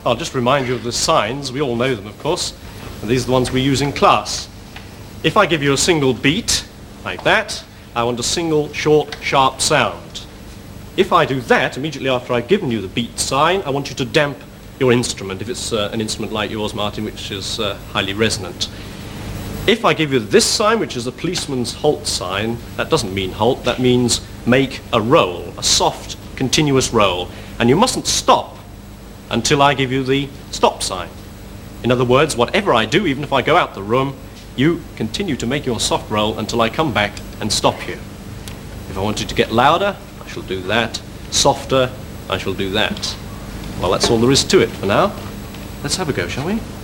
I'll just remind you of the signs. We all know them, of course. And these are the ones we use in class. If I give you a single beat, like that, I want a single, short, sharp sound. If I do that, immediately after I've given you the beat sign, I want you to damp your instrument, if it's an instrument like yours, Martin, which is highly resonant. If I give you this sign, which is a policeman's halt sign, that doesn't mean halt, that means make a roll, a soft, continuous roll. And you mustn't stop until I give you the stop sign. In other words, whatever I do, even if I go out the room, you continue to make your soft roll until I come back and stop you. If I want you to get louder, I shall do that. Softer, I shall do that. Well, that's all there is to it for now. Let's have a go, shall we?